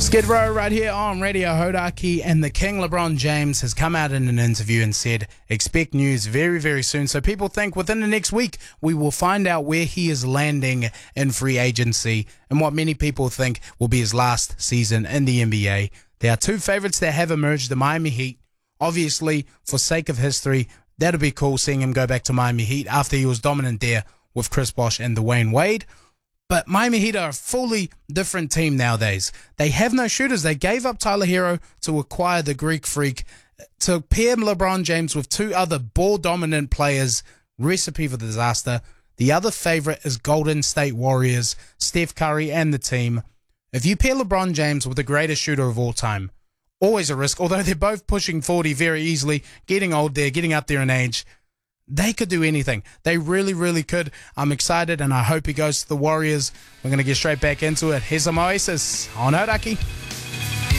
Skid Row right here on Radio Hodaki, and the King LeBron James has come out in an interview and said expect news very, very soon. So people think within the next week we will find out where he is landing in free agency and what many people think will be his last season in the NBA. There are two favorites that have emerged, the Miami Heat. Obviously, for sake of history, that'll be cool seeing him go back to Miami Heat after he was dominant there with Chris Bosh and Dwayne Wade. But Miami Heat are a fully different team nowadays. They have no shooters. They gave up Tyler Hero to acquire the Greek Freak. To pair LeBron James with two other ball-dominant players, recipe for disaster. The other favorite is Golden State Warriors, Steph Curry and the team. If you pair LeBron James with the greatest shooter of all time, always a risk, although they're both pushing 40 very easily, getting old there, getting up there in age. They could do anything. They really, really could. I'm excited, and I hope he goes to the Warriors. We're going to get straight back into it. Here's some Oasis on Hodaki.